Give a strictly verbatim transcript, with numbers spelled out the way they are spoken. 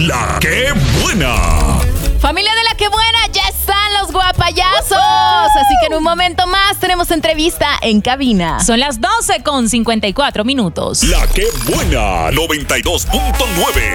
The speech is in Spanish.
La Que Buena. Familia de La Que Buena, ya están los guapayazos. Así que en un momento más tenemos entrevista en cabina. Son las doce con cincuenta y cuatro minutos. La Que Buena, noventa y dos punto nueve.